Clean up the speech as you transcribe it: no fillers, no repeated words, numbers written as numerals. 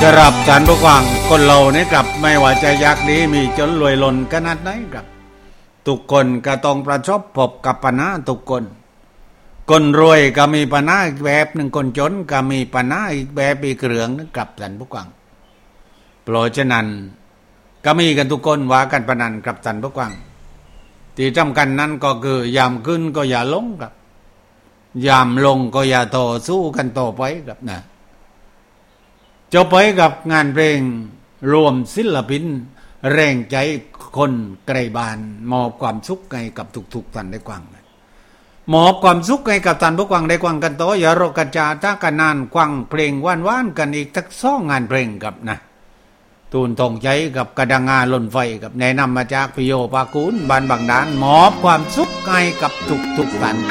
กระรับจานผู้กว้างคนเราเนี่ยกับไม่ว่าจะยากดีมีจนรวยล้นขนาดไหนครับทุกคนก็ต้องประสบพบกับปัญหาทุกคนรวยก็มีปัญหาอีกแบบหนึ่งคนจนก็มีปัญหาอีกแบบอีกเรื่องนึงกับท่านผู้กว้างเพราะฉะนั้นก็มีกันทุกคนว่ากันปนันกับท่านผู้กว้างที่สำคัญนั้นก็คือยามขึ้นก็อย่าลงครับยามลงก็อย่าต่อสู้กันต่อไปครับนะจบไปกับงานเพลงรวมศิลปินแรงใจคนไกลบ้านมอบความสุขให้กับทุกๆท่านได้กว้างมอบความสุขให้กับท่านผู้กว้างได้กว้างกันต่ออย่ารอกันจาถ้ากันนานกว้างเพลงหวานๆกันอีกสัก2งานเพลงกับนะตูนทองใจกับกระดังงาล่นไฟกับแนะนำมาจากพิโยปากูลบ้านบางดานมอบความสุขให้กับทุกท่าน